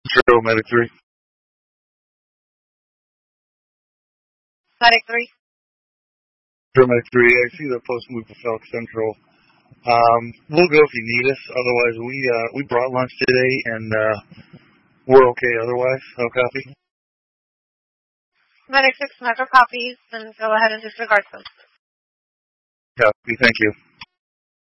Zero, Medic 3. Medic 3. Zero, Medic 3. I see the post move to Felk Central. We'll go if you need us. Otherwise, we brought lunch today, and we're okay otherwise. No copy. Medic 6 Metro copies, and go ahead and disregard them. Copy. Thank you.